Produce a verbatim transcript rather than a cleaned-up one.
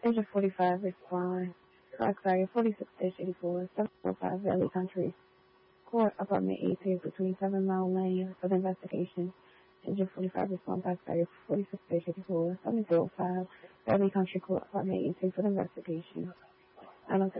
Agent forty-five respond. Fox area forty-six eighty-four, seven oh five Valley Country Court, apartment eighteen between seven Mile Lane for the investigation. Agent forty-five respond. Fox area forty-six eighty-four, seven oh five Valley Country Court, apartment eighteen for the investigation. I don't